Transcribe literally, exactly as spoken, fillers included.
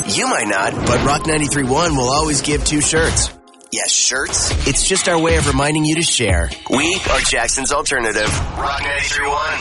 You might not, but Rock ninety-three point one will always give two shirts. Yes, shirts. It's just our way of reminding you to share. We are Jackson's alternative. Rock ninety-three point one.